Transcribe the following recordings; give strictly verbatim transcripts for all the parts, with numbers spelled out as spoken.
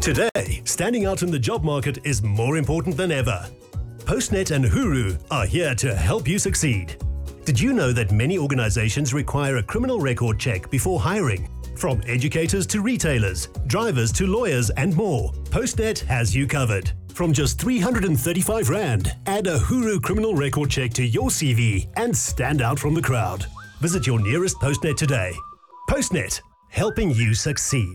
Today, standing out in the job market is more important than ever. Postnet and Huru are here to help you succeed. Did you know that many organizations require a criminal record check before hiring? From educators to retailers, drivers to lawyers and more, Postnet has you covered. From just three hundred thirty-five rand, add a Huru criminal record check to your C V and stand out from the crowd. Visit your nearest Postnet today. Postnet, helping you succeed.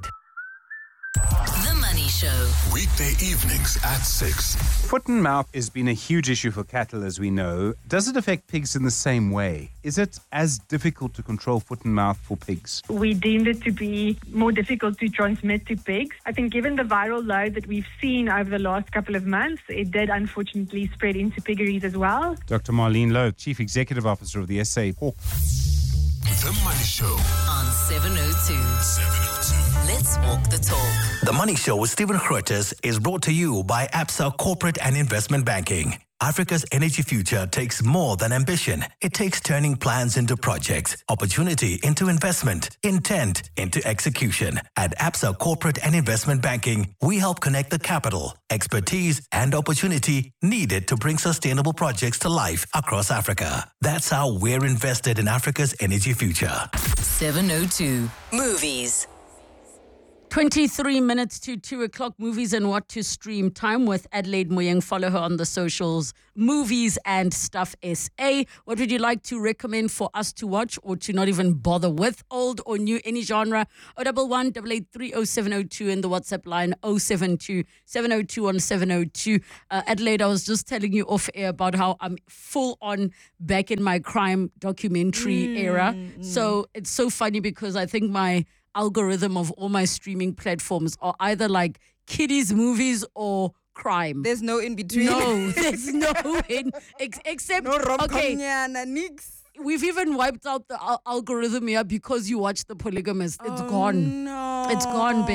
The Money Show. Weekday evenings at six. Foot and mouth has been a huge issue for cattle, as we know. Does it affect pigs in the same way? Is it as difficult to control foot and mouth for pigs? We deemed it to be more difficult to transmit to pigs. I think given the viral load that we've seen over the last couple of months, it did unfortunately spread into piggeries as well. Doctor Marlene Lowe, Chief Executive Officer of the S A Pork. The Money Show on seven oh two. seven oh two. Let's walk the talk. The Money Show with Stephen Grootes is brought to you by Absa Corporate and Investment Banking. Africa's energy future takes more than ambition. It takes turning plans into projects, opportunity into investment, intent into execution. At Absa Corporate and Investment Banking, we help connect the capital, expertise, and opportunity needed to bring sustainable projects to life across Africa. That's how we're invested in Africa's energy future. seven oh two. Movies. twenty-three minutes to two o'clock, movies and what to stream time with Adelaide Moyeng. Follow her on the socials, Movies and Stuff S A. What would you like to recommend for us to watch or to not even bother with? Old or new, any genre? oh one one, eight eight three, oh seven oh two and the WhatsApp line oh seven two, seven oh two one seven oh two. Uh, Adelaide, I was just telling you off air about how I'm full on back in my crime documentary mm, era. Mm. So it's so funny because I think my algorithm of all my streaming platforms are either like kiddies movies or crime. There's no in between. No, there's no in ex- except no okay. Nix. We've even wiped out the al- algorithm here because you watch The Polygamist. It's oh, gone. No. It's gone, babe.